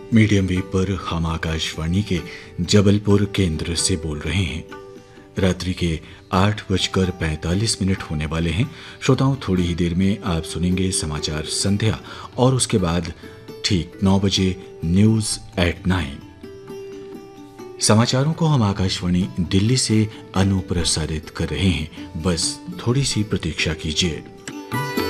Medium wave पर हम आकाशवाणी के जबलपुर केंद्र से बोल रहे हैं। रात्रि के 8:45 होने वाले हैं। श्रोताओं, थोड़ी ही देर में आप सुनेंगे समाचार संध्या और उसके बाद ठीक 9 बजे न्यूज एट 9। समाचारों को हम आकाशवाणी दिल्ली से अनुप्रसारित कर रहे हैं। बस थोड़ी सी प्रतीक्षा कीजिए।